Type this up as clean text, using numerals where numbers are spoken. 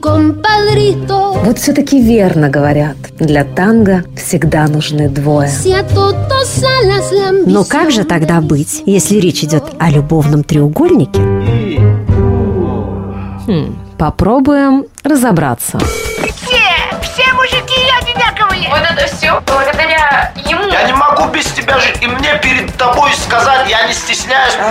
Вот все-таки верно говорят, для танго всегда нужны двое. Но как же тогда быть, если речь идет о любовном треугольнике? Попробуем разобраться. Все мужики одинаковые. Вот это все благодаря ему. Я не могу без тебя жить, и мне перед тобой сказать, я не стесняюсь.